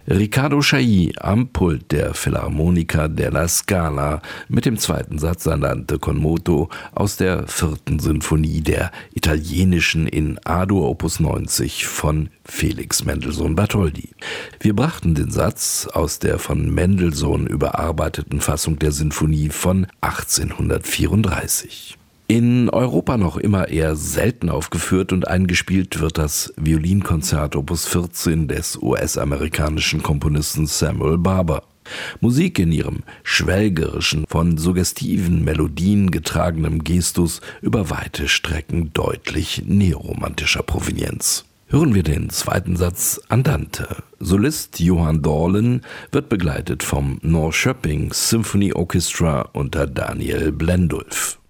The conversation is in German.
Riccardo Chailly am Pult der Philharmonica della Scala mit dem zweiten Satz Andante con moto aus der 4. Sinfonie der italienischen in A-Dur Opus 90 von Felix Mendelssohn Bartholdy. Wir brachten den Satz aus der von Mendelssohn überarbeiteten Fassung der Sinfonie von 1834. In Europa noch immer eher selten aufgeführt und eingespielt wird das Violinkonzert Opus 14 des US-amerikanischen Komponisten Samuel Barber. Musik in ihrem schwelgerischen, von suggestiven Melodien getragenen Gestus über weite Strecken deutlich neoromantischer Provenienz. Hören wir den zweiten Satz Andante. Solist Johann Dorlen wird begleitet vom Norrköping Symphony Orchestra unter Daniel Blendulf.